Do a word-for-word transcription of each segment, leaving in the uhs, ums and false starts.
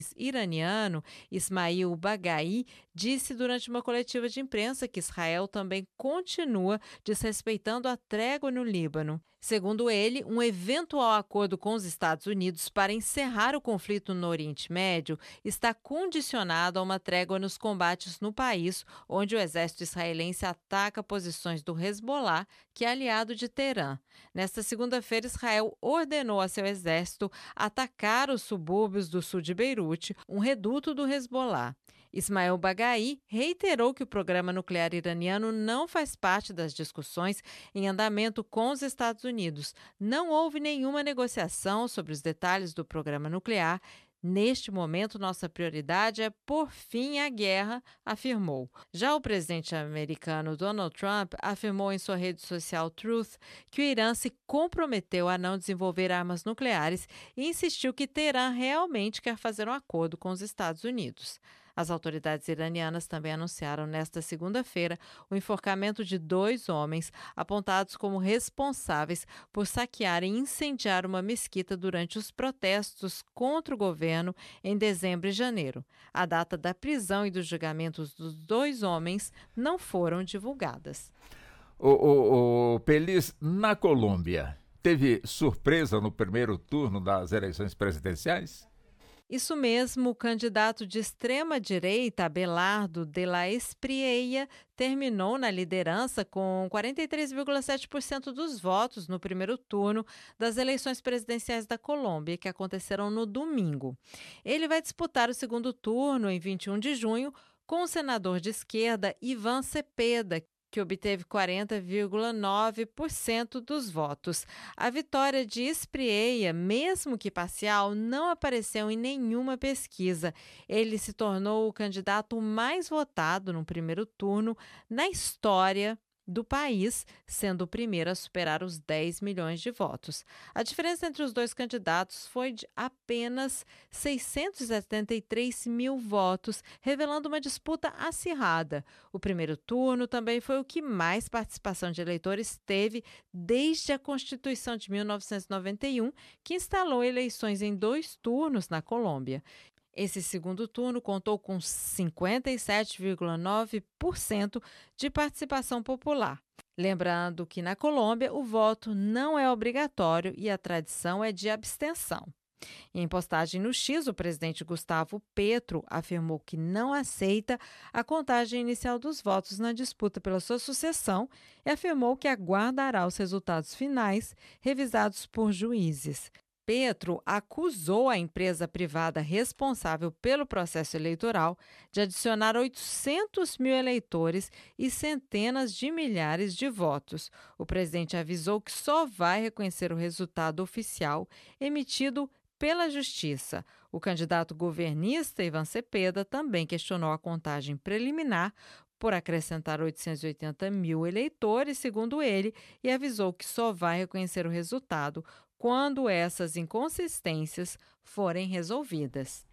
iraniano Ismail Bagai disse durante uma coletiva de imprensa que Israel também continua desrespeitando a trégua no Líbano. Segundo ele, um eventual acordo com os Estados Unidos para encerrar o conflito no Oriente Médio está condicionado a uma trégua nos combates no país, onde o exército israelense ataca posições do Hezbollah, que é aliado de Teherã. Nesta segunda-feira, Israel ordenou a seu exército atacar os subúrbios do sul de Beirute, um reduto do Hezbollah. Ismail Bagai reiterou que o programa nuclear iraniano não faz parte das discussões em andamento com os Estados Unidos. Não houve nenhuma negociação sobre os detalhes do programa nuclear. Neste momento, nossa prioridade é pôr fim à guerra, afirmou. Já o presidente americano Donald Trump afirmou em sua rede social Truth que o Irã se comprometeu a não desenvolver armas nucleares e insistiu que Teherã realmente quer fazer um acordo com os Estados Unidos. As autoridades iranianas também anunciaram nesta segunda-feira o enforcamento de dois homens apontados como responsáveis por saquear e incendiar uma mesquita durante os protestos contra o governo em dezembro e janeiro. A data da prisão e dos julgamentos dos dois homens não foram divulgadas. O, o, o Pelis, na Colômbia, teve surpresa no primeiro turno das eleições presidenciais? Isso mesmo, o candidato de extrema-direita, Abelardo de la Espriella, terminou na liderança com quarenta e três vírgula sete por cento dos votos no primeiro turno das eleições presidenciais da Colômbia, que aconteceram no domingo. Ele vai disputar o segundo turno, em vinte e um de junho, com o senador de esquerda Iván Cepeda, que obteve quarenta vírgula nove por cento dos votos. A vitória de Espriella, mesmo que parcial, não apareceu em nenhuma pesquisa. Ele se tornou o candidato mais votado no primeiro turno na história do país, sendo o primeiro a superar os dez milhões de votos. A diferença entre os dois candidatos foi de apenas seiscentos e setenta e três mil votos, revelando uma disputa acirrada. O primeiro turno também foi o que mais participação de eleitores teve desde a Constituição de mil novecentos e noventa e um, que instalou eleições em dois turnos na Colômbia. Esse segundo turno contou com cinquenta e sete vírgula nove por cento de participação popular. Lembrando que na Colômbia o voto não é obrigatório e a tradição é de abstenção. Em postagem no X, o presidente Gustavo Petro afirmou que não aceita a contagem inicial dos votos na disputa pela sua sucessão e afirmou que aguardará os resultados finais revisados por juízes. Petro acusou a empresa privada responsável pelo processo eleitoral de adicionar oitocentos mil eleitores e centenas de milhares de votos. O presidente avisou que só vai reconhecer o resultado oficial emitido pela Justiça. O candidato governista Iván Cepeda também questionou a contagem preliminar por acrescentar oitocentos e oitenta mil eleitores, segundo ele, e avisou que só vai reconhecer o resultado quando essas inconsistências forem resolvidas.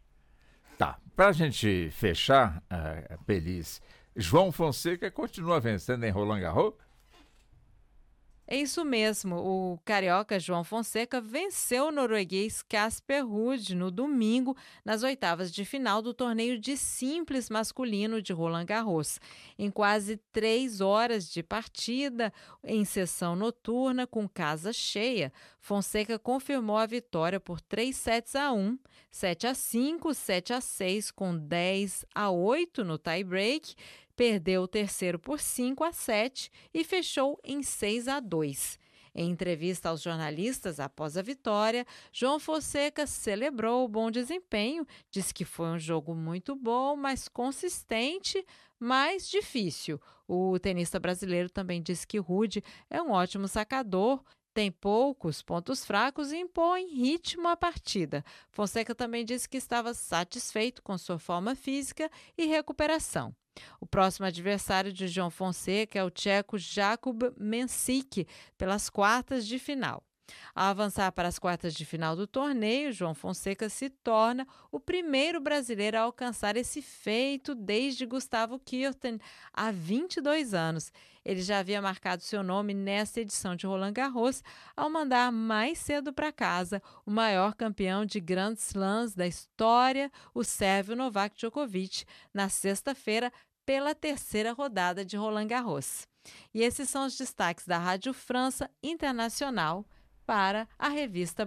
Tá, para a gente fechar, uh, Pelis, João Fonseca continua vencendo em Roland Garros? É isso mesmo, o carioca João Fonseca venceu o norueguês Casper Ruud no domingo nas oitavas de final do torneio de simples masculino de Roland Garros. Em quase três horas de partida, em sessão noturna com casa cheia, Fonseca confirmou a vitória por três sets a um, sete a cinco, sete a seis com dez a oito no tie-break, perdeu o terceiro por cinco a sete e fechou em seis a dois. Em entrevista aos jornalistas após a vitória, João Fonseca celebrou o bom desempenho, disse que foi um jogo muito bom, mas consistente, mas difícil. O tenista brasileiro também disse que Ruud é um ótimo sacador, tem poucos pontos fracos e impõe ritmo à partida. Fonseca também disse que estava satisfeito com sua forma física e recuperação. O próximo adversário de João Fonseca é o tcheco Jakub Mensik, pelas quartas de final. Ao avançar para as quartas de final do torneio, João Fonseca se torna o primeiro brasileiro a alcançar esse feito desde Gustavo Kuerten há vinte e dois anos. Ele já havia marcado seu nome nesta edição de Roland Garros ao mandar mais cedo para casa o maior campeão de Grand Slams da história, o sérvio Novak Djokovic, na sexta-feira pela terceira rodada de Roland Garros. E esses são os destaques da Rádio França Internacional para a revista